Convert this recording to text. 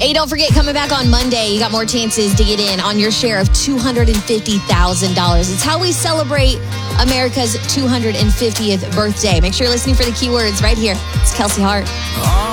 Hey, don't forget, coming back on Monday, you got more chances to get in on your share of $250,000. It's how we celebrate America's 250th birthday. Make sure you're listening for the keywords right here. It's Kelsey Hart.